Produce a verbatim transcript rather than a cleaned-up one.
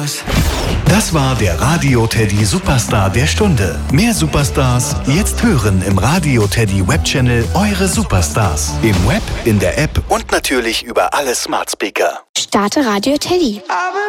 was. Das war der Radio Teddy Superstar der Stunde. Mehr Superstars jetzt hören im Radio Teddy Webchannel Eure Superstars. Im Web, in der App und natürlich über alle Smart Speaker. Starte Radio Teddy.